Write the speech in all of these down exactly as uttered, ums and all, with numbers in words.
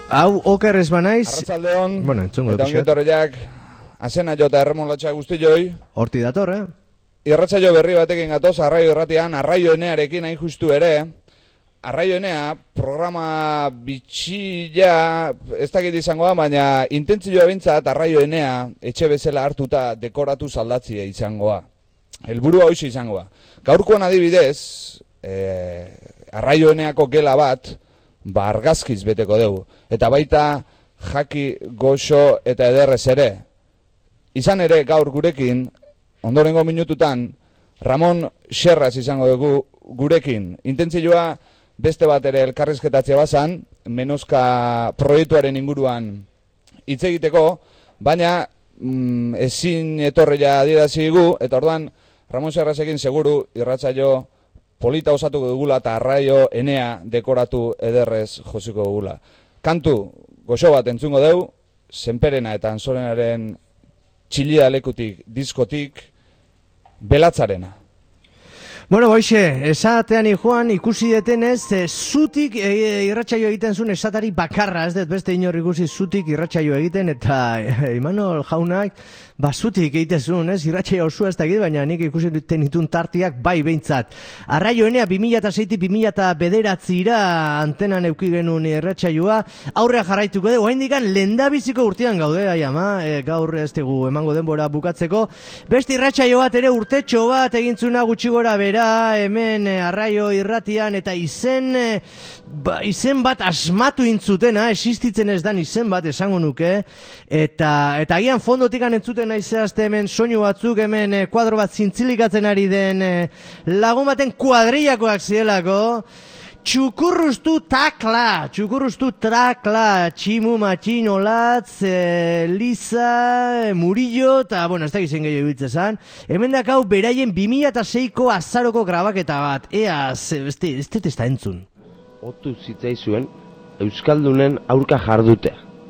Hau, oker ez banaiz... Arratsaldeon, bueno, entzungo eta ongetorriak, azena jota erremolatxa guzti joi. Horti dator, eh? Irratsaio berri batekin gatoz, Arraio Irratian, Arraio Enearekin hain justu ere. Arraio Enea, programa bitxia, ez dakit izangoa, baina intentzioa bintzat Arraio Enea etxe bezala hartuta dekoratu saldatzia izangoa. Helburua hoize izangoa. Gaurkoan adibidez, eh, Arraio Eneako gela bat, ba argazkiz beteko dugu. Eta baita jaki, goxo eta ederrez ere. Izan ere gaur gurekin, ondorengo minututan, Ramon Xerraz izango dugu gurekin. Intentzioa beste bat ere elkarrizketatzea bazan, Menozka proiektuaren inguruan hitz egiteko, baina mm, ezin etorria adierazi gu, eta orduan Ramon Xerrazekin seguru irratsaio polita osatuko dugula eta Arraio Enea dekoratu ederrez josiko dugula. Kantu goxo bat entzungo deu, Senperena eta Anzorenaren txilia lekutik, diskotik, Belatzarena. Bueno, boixe, esatean joan ikusi detenez, e, zutik e, irratsaio egiten zuen esatari bakarra, ez dut beste inor ikusi zutik irratsaio egiten, eta e, Imanol jaunak, ba zutik egiten zuen, ez, irratsaio osua ez dakit, baina nik ikusi duten itun tartiak bai behintzat. Arraio Enea bi mila seitik bi mila bederatzira antenan euki genuen irratsaioa, aurrea jarraituko dugu, hain dikan lehendabiziko urtean gaude, ama, e, gaur ez dugu emango denbora bukatzeko, beste irratsaio bat ere urtetxo bat egintzuna gutxi gora bera, hemen Arraio Irratian eta izen ba, izen bat asmatu intzutena, existitzen ez dan izen bat esango nuke, eta eta agian fondotikan entzuten naizazte hemen soinu batzuk, hemen kuadro bat zintzilikatzen ari den lagun baten kuadrillakoak zielako. Txukurruztu takla, txukurruztu trakla, tximu matxinolatz, e, Liza, Murillo, eta, bueno, ez da gizien gehiago ibiltzezan. Hemen dakau beraien bi mila seiko azaroko grabaketa bat, ea, ez dut ez da entzun. Otu zitzaizuen Euskaldunen aurka jardutea.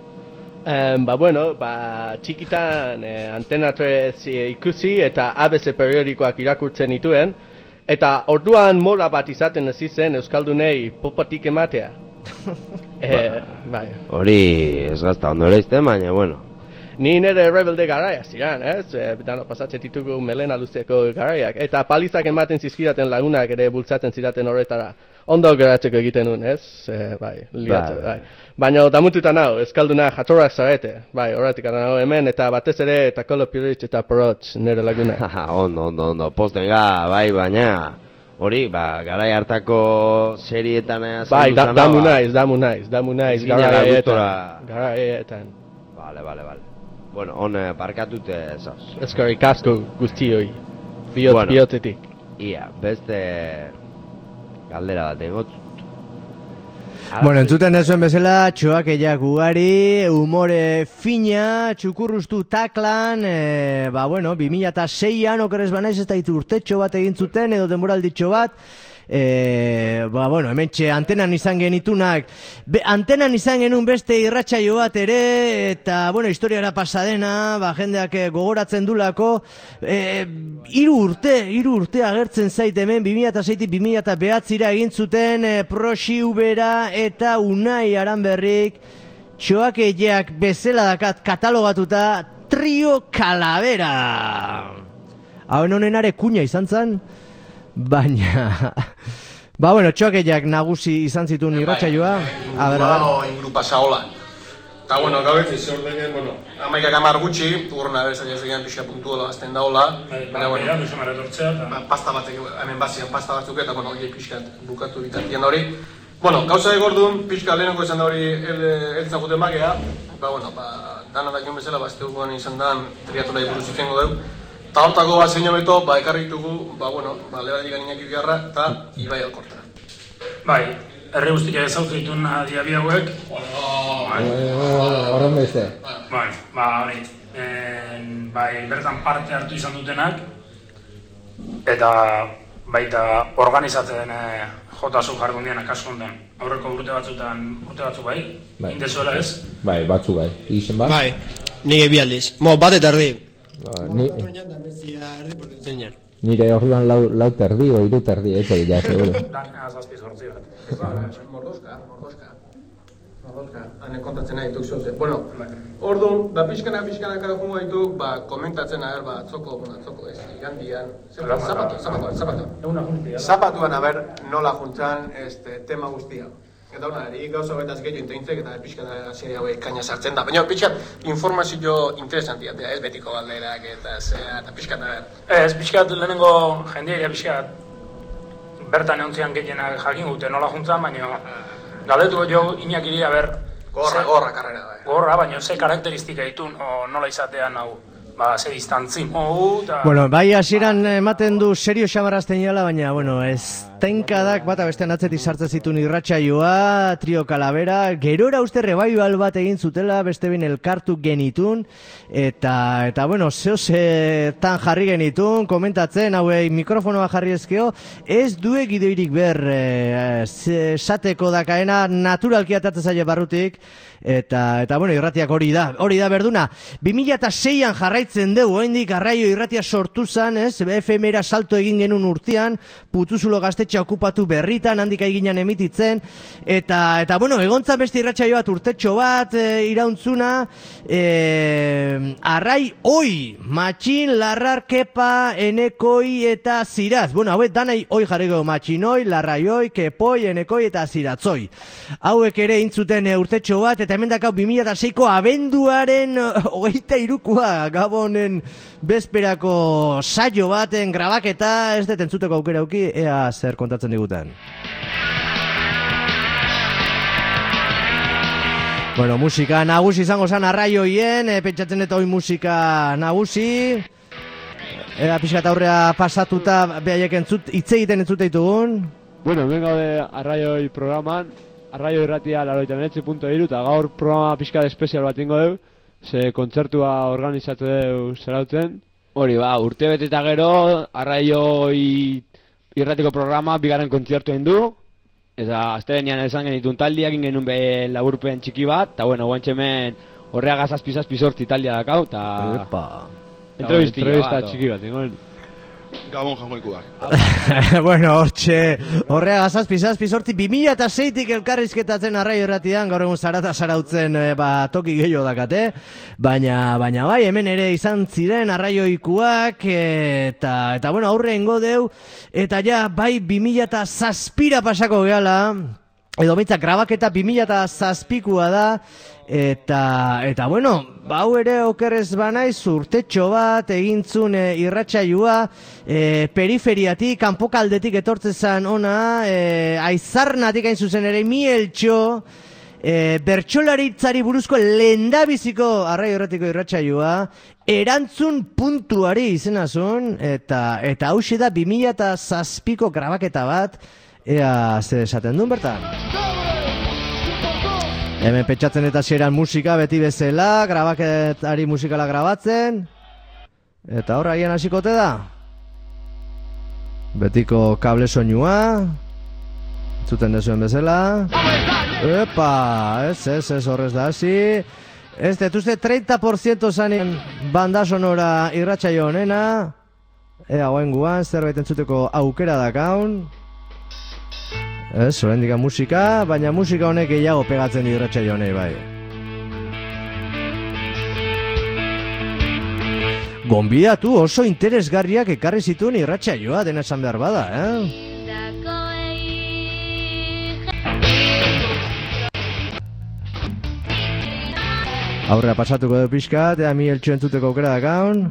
Eh, ba, bueno, ba, txikitan eh, Antena tres ikusi eta A B C periodikoak irakurtzen dituen, eta orduan mola bat izaten ez zen Euskaldunei popatik ematea. eh, bai. Hori ez gazta ondo izten, baina, bueno. Ni nire rebelde garaia ziren, ez? E, Betano pasatzen ditugu melena luzeko garaiak. Eta palizak ematen zizkidaten lagunak ere bultzaten ziraten horretara. Ondo geratzeko egiten nuen, ez? E, bai, liatzen, bai. Baina damututan hau, Euskalduna jatorrak zarete. Bai, horretik hau hemen, eta batez ere, eta Kolo Piritz eta Porotx nire laguna. ondo, ondo, ondo, posten ga, bai, baina... Hori, ba, garai hartako serietan... Bai, da, damu naiz, damu naiz, damu naiz, garaietan. Garaietan. Vale, vale, vale. Bueno, on parkatute esos. Eskerrik asko guztioi, bihot, bueno, bihotetik. Ia, beste galdera bat egot. Bueno, entzuten ezuen bezala, txoakeiak ugari, humore fina, txukurruztu taklan, e, ba bueno, bi mila seian okerez banaiz ez da urtetxo bat egin zuten, edo denboralditxo bat, E, ba, bueno, hemen txe antenan izan genitunak, be, antenan izan genuen beste irratsaio bat ere, eta, bueno, historiara pasadena, ba, jendeak gogoratzen dulako, e, iru urte, iru urte agertzen zait hemen, bi mila seitik bi mila bederatzira egin zuten, e, Proxi Ubera eta Unai Aranberrik, txoakeiak bezala dakat katalogatuta, Trio Calavera. Hau honenare kuña izan zen, baina... ba, bueno, txoakeiak nagusi izan zituen irratsaioa. A ber, a ber. Inguru pasa hola. Eta, bueno, gaur ez ordenen, bueno, amaikak amar gutxi, urna berezak ez egian pixka puntu hola azten daola. Baina, bueno, pasta batzuk, hemen bazian pasta batzuk eta, bueno, hori pixkat bukatu bitartian hori. Bueno, gauza egordun, pixka lehenoko izan da hori eltzen juten bakea. Ba, bueno, ba, dana dakion bezala, ba, ez duguan izan dan triatolai buruz izango dugu. Eta hortako bat zein hobeto, ba, ekarri ditugu, ba, bueno, ba, Lebadik Iñaki Bigarra eta Ibai Alkorta. Bai, herri guztik ezautu ditun adiabi hauek. Horren beste. Bai, ba, hori, bai, bertan parte hartu izan dutenak, eta baita organizatzen jotasun jardundianak asko den. Aurreko urte batzutan, urte batzuk bai, indezuela ez? Bai, batzuk bai. Izen bat? Bai, nire bialdiz. Mo, bat eta erdi. Ni... Nire orduan lau, lau terdi o iru terdi, ez egin ja, seguro. Lan azazpi sortzi bat. Mordoska, mordoska. hane kontatzen nahi duk zoze. Bueno, orduan, ba, pixkana, pixkana kada jungo dituk, ba, komentatzen aher, ba, atzoko, bueno, atzoko, ez, igandian, zapatu, zapatu, zapatu. Zapatuan, aber, nola juntzan, este, tema guztia. Eta hona, eri gauza betaz gehiago inteintzek, eta pixkana serie hauek kaina sartzen da. Baina, pixkat, informazio interesantia, ez betiko galderak, eta zera, eta pixkat, aher. Ez, pixkat, lehenengo jendeia, pixkat, bertan eontzian gehienak jakin gute nola juntzan, baina galdetu jo Iñakiri, aber... Gorra, gorra, karrera da. Gorra, baina ze karakteristika ditun, o nola izatean hau, ba, ze distantzin, o, eta... Bueno, bai hasieran ematen du serio xamarazten jala, baina, bueno, ez tenkadak bata bestean atzetik sartzen zituen irratsaioa, Trio Calavera, gerora uste revival bat egin zutela, beste bin elkartu genitun, eta, eta bueno, zehozetan jarri genitun, komentatzen, hauei mikrofonoa jarri ezkeo, ez duek gidoirik ber, e, esateko dakaena, naturalki atatzen zaile barrutik, eta, eta bueno, irratiak hori da, hori da berduna. bi mila seian jarraitzen dugu, oraindik Arraio irratia sortu zan, ez, F M-era salto egin genuen urtean, Putuzulo gaztetxe okupatu berritan, handik aiginan emititzen, eta, eta bueno, egontzan beste irratsaio bat urtetxo bat, e, irauntzuna, e, Arrai oi, Matxin, Larrar, Kepa, Enekoi eta Ziraz. Bueno, hauek danai oi jarriko, Matxinoi, Larraioi, Kepoi, Enekoi eta Ziratzoi. Hauek ere intzuten e, urtetxo bat, eta hemen dakau bi mila seiko abenduaren hogeita hirukoa Gabonen bezperako saio baten grabaketa, ez dut entzuteko aukera auki, ea zer kontatzen diguten. Bueno, musika nagusi izango zan Arraioien, e, pentsatzen eta hoi musika nagusi, ea pixkat aurrea pasatuta behaiek entzut, hitz egiten entzute ditugun. Bueno, hemen gaude Arraioi programan, Arraio irratia laurogeita hemeretzi puntu hiru, eta gaur programa pixkat espezial bat ingo dugu, ze kontzertua organizatu dugu zerautzen. Hori ba, urte bete eta gero, Arraioi irratiko programa bigarren kontzertu egin du, eta astelehenean esan genitun taldiak egin genuen be laburpen txiki bat, eta bueno, guantxe hemen horreaga zazpi zazpi sortzi taldia dakau, eta... Epa! Entrevista txiki bat, ingoen. Gabon jangoikuak. Bueno, hortxe, horreaga zazpi zazpi sortzi, bi mila seitik elkarrizketatzen Arraio irratian, gaur egun zarata zarautzen e, ba, toki gehiago dakate, baina, baina bai, hemen ere izan ziren Arraioikuak, eta, eta bueno, aurre ingo deu, eta ja, bai, bi mila zazpira pasako gehala, edo mitzak grabaketa bi mila zazpikua da, eta, eta bueno, bau ere okerrez banaiz urtetxo bat egintzun e, irratsaioa, e, periferiatik, kanpokaldetik etortzezan ona, e, aizarnatik hain zuzen ere, mieltxo, e, bertsolaritzari buruzko lehendabiziko Arraio irratiko irratsaioa, erantzun puntuari izenazun, eta, eta hauxe da bi mila zazpiko grabaketa bat, ea zer esaten duen bertan. Hemen pentsatzen eta xeran musika beti bezala, grabaketari musikala grabatzen, eta horra gian hasikote da. Betiko kable soinua, zuten dezuen bezala. Epa, ez, ez, ez horrez da hasi. Ez detuzte treinta por ciento zanin banda sonora irratsaio honena. Ea guain guan, zerbait entzuteko aukera dakaun. Ez, horrendika musika, baina musika honek gehiago pegatzen irratsaio honei bai. Gonbidatu oso interesgarriak ekarri zituen irratsaioa dena esan behar bada, eh? Aurrera pasatuko du pixkat, ea mi eltxo entzuteko aukera dakaun.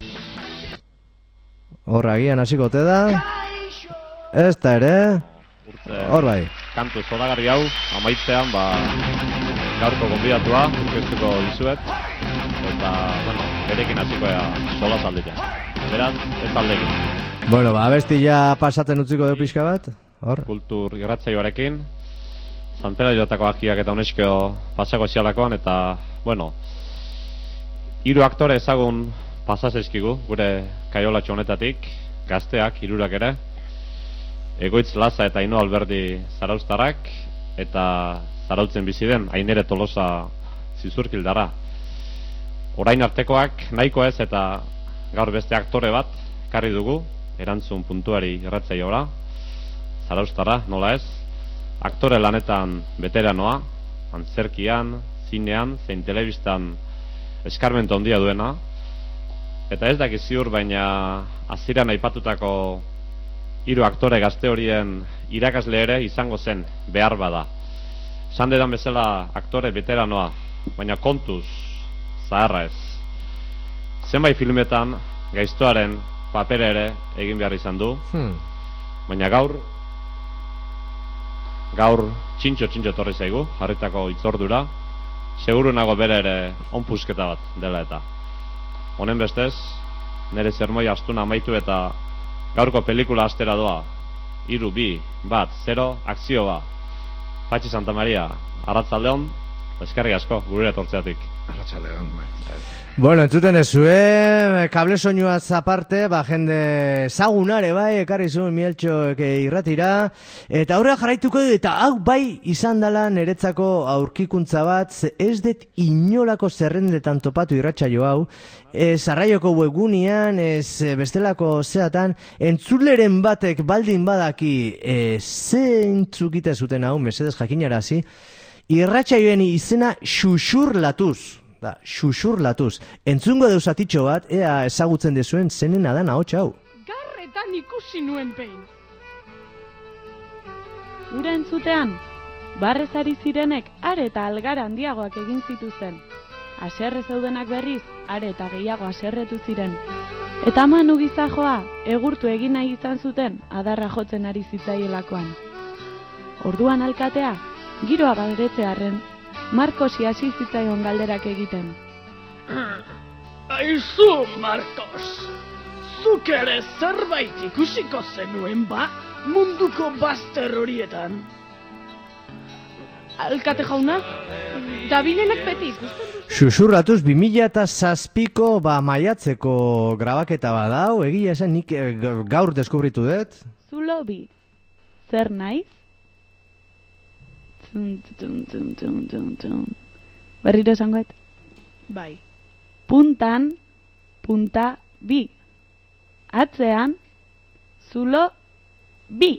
Horra agian hasiko te da. Ez da ere... Hor bai. Kantu zoragarri hau, amaitzean, ba, gaurko gonbidatua, urkeztuko dizuet, eta, bueno, berekin hasiko ea sola zaldetan. Beraz, ez aldekin. Bueno, ba, abesti ja pasatzen utziko du pixka bat, hor? Kultur irratsaioarekin, Santera jotako akiak eta uneskio pasako zialakoan, eta, bueno, hiru aktore ezagun pasazezkigu, gure kaiolatxo honetatik, gazteak, hirurak ere, Egoitz Laza eta Aino Alberdi zarauztarrak, eta zarautzen bizi den Ainere Tolosa zizurkildara. Orain artekoak nahiko ez eta gaur beste aktore bat karri dugu, erantzun puntuari irratzaiora, zarauztara, nola ez, aktore lanetan veteranoa, antzerkian, zinean, zein telebistan eskarmentu handia duena. Eta ez dakit ziur, baina hasieran aipatutako hiru aktore gazte horien irakasle ere izango zen, behar bada. Esan dedan bezala aktore veteranoa, baina kontuz, zaharra ez. Zenbait filmetan gaiztoaren papera ere egin behar izan du, hmm. baina gaur, gaur txintxo-txintxo torri zaigu, jarritako itzordura, seguru nago bere ere onpusketa bat dela eta. Honen bestez, nire zermoi astuna amaitu eta gaurko pelikula astera doa. Iru, bi, bat, zero, akzioa. Patxi Santa Maria, arratzaldeon, eskerrik asko, gure etortzeatik. Arratzaldeon, bai. Bueno, entzuten ezue, kable soinuaz aparte, ba, jende zagunare bai, ekarri zuen Mieltxo irratira, eta aurrea jarraituko du, eta hau bai izan dela niretzako aurkikuntza bat, ez det inolako zerrendetan topatu irratsaio hau, ez arraioko webgunean, ez bestelako zeatan, entzuleren batek baldin badaki e, zeintzukite zuten hau, mesedez jakinarazi, irratsaioen izena xuxurlatuz. Da, xuxurlatuz. Entzungo deusatitxo bat, ea ezagutzen dezuen zenena da nahotxa hau. Garretan ikusi nuen behin. Ura entzutean, barrez ari zirenek are eta algara handiagoak egin zituzen. Aserre zeudenak berriz, are eta gehiago aserretu ziren. Eta Manu gizajoa, egurtu egin nahi izan zuten, adarra jotzen ari zitzaielakoan. Orduan alkatea, giroa galdetearren, Markosi hasi zitzaion galderak egiten. Aizu, Markos, zuk ere zerbait ikusiko zenuen ba, munduko bazter horietan. Alkate jauna, dabilenak beti ikusten dut. Xuxurratuz bi mila zazpiko ba maiatzeko grabaketa badau, egia esan nik gaur deskubritu dut. Zulo bi, zer naiz? Berriro esangoet? Bai. Puntan, punta bi. Atzean, zulo bi.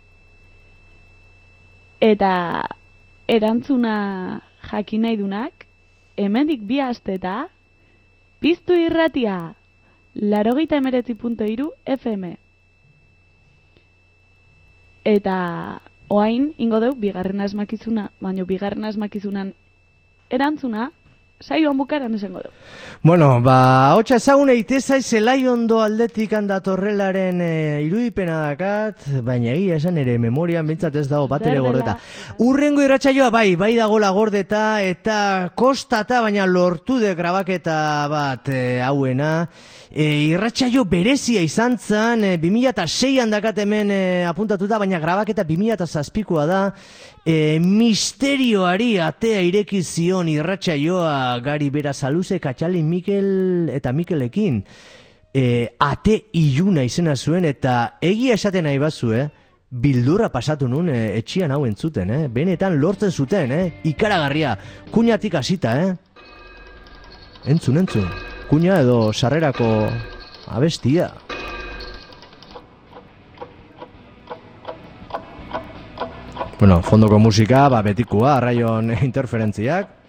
Eta erantzuna jakin nahi dunak, hemendik bi asteta, piztu irratia, larogeita emeretzi punto hiru F M. Eta oain, ingo deu, bigarren asmakizuna, baina bigarren asmakizunan erantzuna, saioan bukaran esango du. Bueno, ba, hotxa ezagun eite zaiz Zelaiondo aldetik handatorrelaren e, irudipena dakat, baina egia esan ere memorian bintzat ez dago bat ere gordeta. Urrengo irratsaioa bai, bai dagola gordeta eta kostata, baina lortu de grabaketa bat e, hauena. E, irratsaio berezia izan zen, e, bi mila seian dakat hemen e, apuntatuta, baina grabaketa bi mila zazpikoa da. E, misterioari atea ireki zion irratsaioa Gari Berasaluze, Katxali Mikel eta Mikelekin. E, ate iluna izena zuen eta egia esaten nahi bazu, eh? Bildurra pasatu nun e, etxian hau entzuten, eh? Benetan lortzen zuten, eh? Ikaragarria, kuñatik hasita, eh? Entzun, entzun. Kuña edo sarrerako abestia. Bueno, fondoko musika, ba, betikoa, arraion interferentziak.